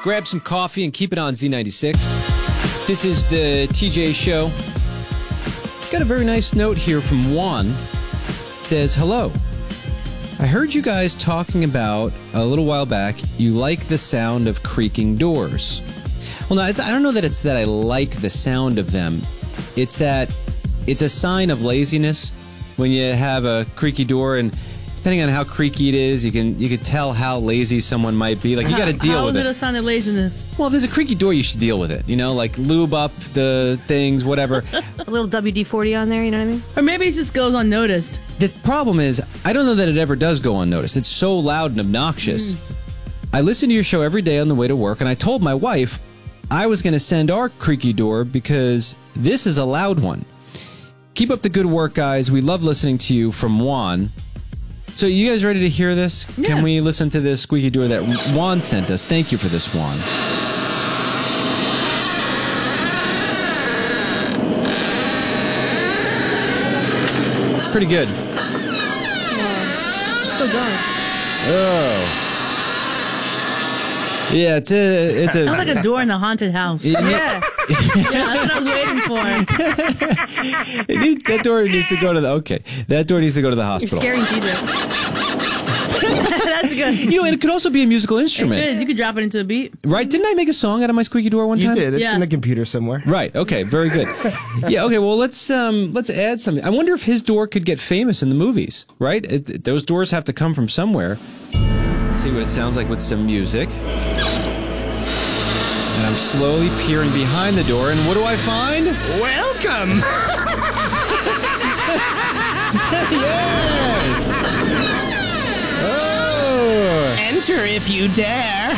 grab some coffee, and keep it on Z96. This is the TJ Show. Got a very nice note here from Juan. It says, hello. I heard you guys talking about, a little while back, you like the sound of creaking doors. Well, no, I don't know that it's that I like the sound of them. It's that it's a sign of laziness when you have a creaky door, and depending on how creaky it is, you can tell how lazy someone might be. Like, you got to deal with it. How is it a sign of laziness? Well, if there's a creaky door, you should deal with it. You know, like lube up the things, whatever. A little WD-40 on there, you know what I mean? Or maybe it just goes unnoticed. The problem is, I don't know that it ever does go unnoticed. It's so loud and obnoxious. I listen to your show every day on the way to work, and I told my wife I was going to send our creaky door because this is a loud one. Keep up the good work, guys. We love listening to you, from Juan. So you guys ready to hear this? Yeah. Can we listen to this squeaky door that Juan sent us? Thank you for this, Juan. It's pretty good. It's still going. Oh. Yeah, it's a... Sounds like a door in a haunted house. Yeah. Yeah, that's what I was waiting for. That door needs to go to the... Okay. That door needs to go to the You're hospital. scaring TJ. That's good. You know, and it could also be a musical instrument. Good. You could drop it into a beat. Right? Didn't I make a song out of my squeaky door one time? You did. It's Yeah. in the computer somewhere. Right. Okay. Very good. Yeah. Okay. Well, let's add something. I wonder if his door could get famous in the movies. Right? Those doors have to come from somewhere. Let's see what it sounds like with some music. And I'm slowly peering behind the door, and what do I find? Welcome! Yes! Oh! Enter if you dare.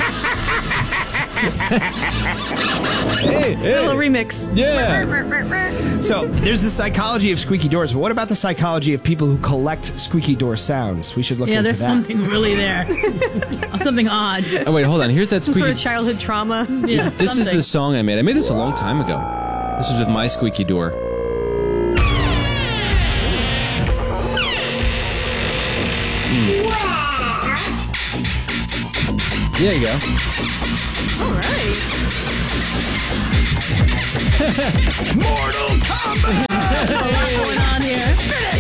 Hey, hey. A little remix. Yeah. So, there's the psychology of squeaky doors, but what about the psychology of people who collect squeaky door sounds? We should look Yeah, into there's that. something really there. Something odd. Oh, wait, hold on. Here's that Some squeaky... sort of childhood trauma. Yeah, This is the song I made. I made this a long time ago. This was with my squeaky door. There you go. All right. Mortal Kombat! What's going on here?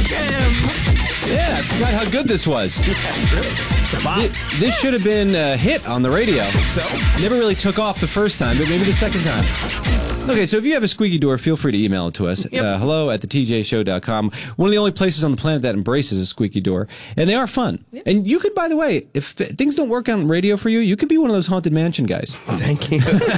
Yeah, I forgot how good this was. It's a bop. This should have been a hit on the radio. So? Never really took off the first time, but maybe the second time. Okay, so if you have a squeaky door, feel free to email it to us. hello@thetjshow.com. One of the only places on the planet that embraces a squeaky door. And they are fun. Yep. And you could, by the way, if things don't work on radio for you, you could be one of those Haunted Mansion guys. Thank you.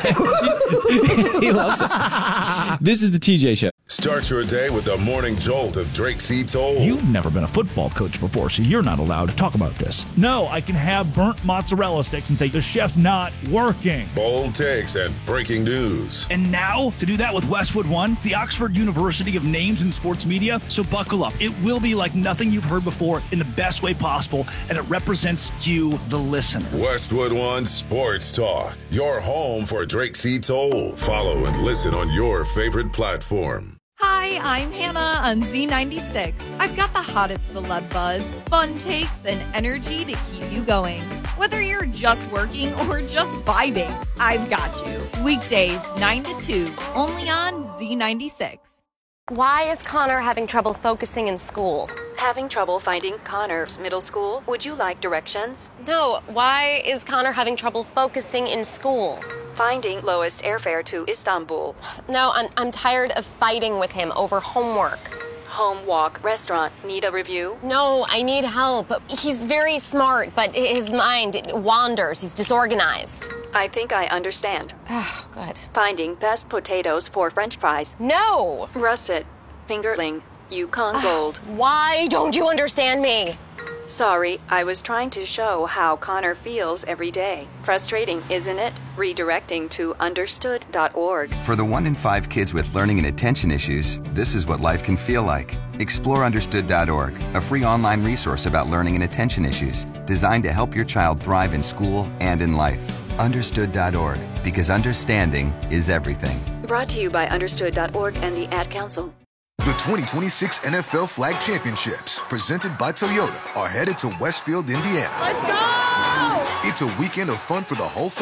He loves it. This is the TJ Show. Start your day with the morning jolt of Drake C. Toll. You've never been a football coach before, so you're not allowed to talk about this. No, I can have burnt mozzarella sticks and say, the chef's not working. Bold takes and breaking news. And now, to do that with Westwood One, the Oxford University of Names in Sports Media, so buckle up. It will be like nothing you've heard before in the best way possible, and it represents you, the listener. Westwood One Sports Talk. Your home for Drake C. Toll. Follow and listen on your favorite platform. Hi, I'm Hannah on Z96. I've got the hottest celeb buzz, fun takes, and energy to keep you going. Whether you're just working or just vibing, I've got you. Weekdays, 9 to 2, only on Z96. Why is Connor having trouble focusing in school? Having trouble finding Connor's middle school? Would you like directions? No, why is Connor having trouble focusing in school? Finding lowest airfare to Istanbul. No, I'm tired of fighting with him over homework. Home walk restaurant. Need a review? No, I need help. He's very smart, but his mind wanders. He's disorganized. I think I understand. Oh, good. Finding best potatoes for French fries. No! Russet. Fingerling. Yukon Gold. Why don't you understand me? Sorry, I was trying to show how Connor feels every day. Frustrating, isn't it? Redirecting to understood.org. For the 1 in 5 kids with learning and attention issues, this is what life can feel like. Explore understood.org, a free online resource about learning and attention issues, designed to help your child thrive in school and in life. Understood.org, because understanding is everything. Brought to you by understood.org and the Ad Council. The 2026 NFL Flag Championships, presented by Toyota, are headed to Westfield, Indiana. Let's go! It's a weekend of fun for the whole family.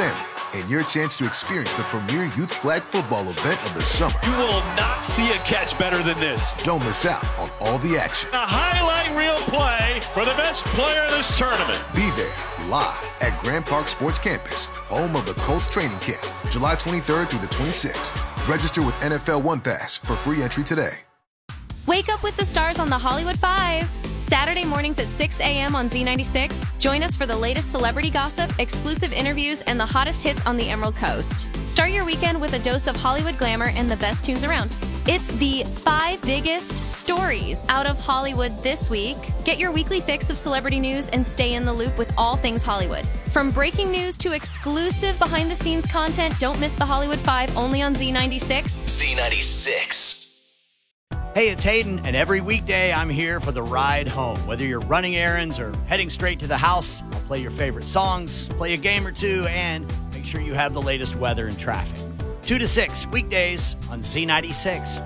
and your chance to experience the premier youth flag football event of the summer. You will not see a catch better than this. Don't miss out on all the action. A highlight reel play for the best player in this tournament. Be there live at Grand Park Sports Campus, home of the Colts training camp, July 23rd through the 26th. Register with NFL One Pass for free entry today. Wake up with the stars on the Hollywood 5. Saturday mornings at 6 a.m. on Z96. Join us for the latest celebrity gossip, exclusive interviews, and the hottest hits on the Emerald Coast. Start your weekend with a dose of Hollywood glamour and the best tunes around. It's the 5 biggest stories out of Hollywood this week. Get your weekly fix of celebrity news and stay in the loop with all things Hollywood. From breaking news to exclusive behind-the-scenes content, don't miss the Hollywood 5 only on Z96. Z96. Hey, it's Hayden, and every weekday I'm here for the ride home. Whether you're running errands or heading straight to the house, I'll play your favorite songs, play a game or two, and make sure you have the latest weather and traffic. 2 to 6, weekdays on Z96.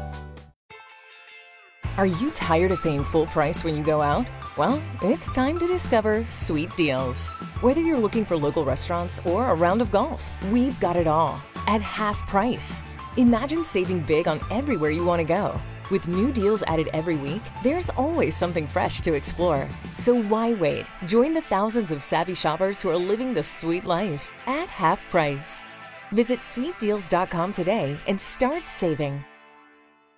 Are you tired of paying full price when you go out? Well, it's time to discover Sweet Deals. Whether you're looking for local restaurants or a round of golf, we've got it all at half price. Imagine saving big on everywhere you want to go. With new deals added every week, there's always something fresh to explore. So why wait? Join the thousands of savvy shoppers who are living the sweet life at half price. Visit sweetdeals.com today and start saving.